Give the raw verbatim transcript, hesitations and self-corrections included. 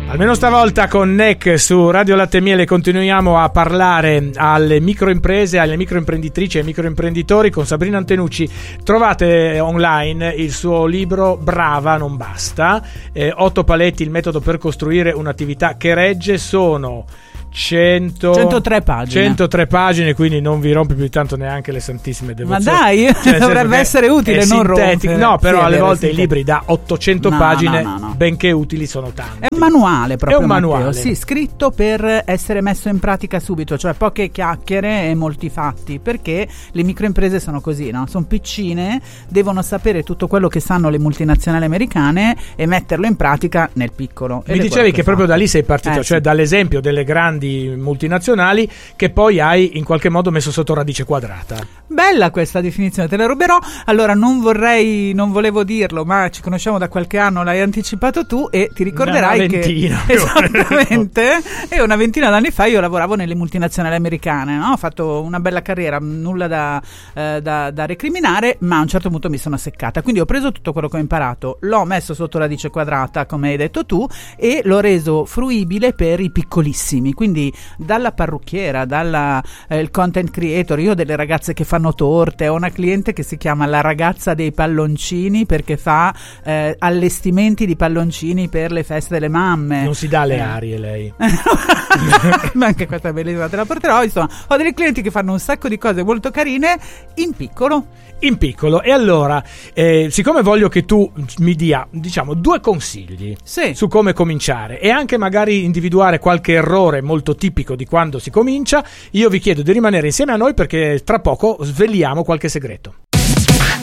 Almeno stavolta con N E C su Radio Latte e Miele continuiamo a parlare alle microimprese, alle microimprenditrici e ai microimprenditori con Sabrina Antenucci. Trovate online il suo libro Brava non basta, eh, otto paletti, il metodo per costruire un'attività che regge. Sono cento, centotré pagine centotré pagine, quindi non vi rompi più di tanto neanche le santissime devozioni. Ma dai, cioè, dovrebbe essere utile, non rompere. No, però sì, alle vero, volte i libri da ottocento no, pagine, no, no, no. benché utili, sono tanti. È un manuale proprio, È un manuale. Matteo. Sì, scritto per essere messo in pratica subito, cioè poche chiacchiere e molti fatti, perché le microimprese sono così, no? Sono piccine, devono sapere tutto quello che sanno le multinazionali americane e metterlo in pratica nel piccolo. Mi dicevi che, che proprio da lì sei partito, eh, cioè sì. dall'esempio delle grandi multinazionali che poi hai in qualche modo messo sotto radice quadrata. Bella questa definizione, te la ruberò. Allora non vorrei, non volevo dirlo, ma ci conosciamo da qualche anno, l'hai anticipato tu e ti ricorderai una ventina, che esattamente e una ventina d'anni fa io lavoravo nelle multinazionali americane, no? Ho fatto una bella carriera, nulla da, eh, da, da recriminare, ma a un certo punto mi sono seccata, quindi ho preso tutto quello che ho imparato, l'ho messo sotto radice quadrata come hai detto tu e l'ho reso fruibile per i piccolissimi, quindi dalla parrucchiera, dalla eh, il content creator. Io ho delle ragazze che fanno torte, ho una cliente che si chiama la ragazza dei palloncini perché fa eh, allestimenti di palloncini per le feste delle mamme. Non si dà le eh. arie lei. Ma anche questa è bellissima, te la porterò. Insomma, ho delle clienti che fanno un sacco di cose molto carine in piccolo. In piccolo. E allora, eh, siccome voglio che tu mi dia, diciamo, due consigli sì. su come cominciare e anche magari individuare qualche errore molto tipico di quando si comincia, io vi chiedo di rimanere insieme a noi perché tra poco sveliamo qualche segreto.